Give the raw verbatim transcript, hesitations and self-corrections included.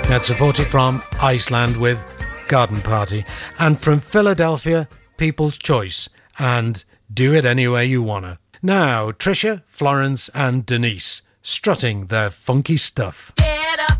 Netsuforti from Iceland with Garden Party. And from Philadelphia, People's Choice and Do It Any Way You Wanna. Now, Trisha, Florence and Denise strutting their funky stuff.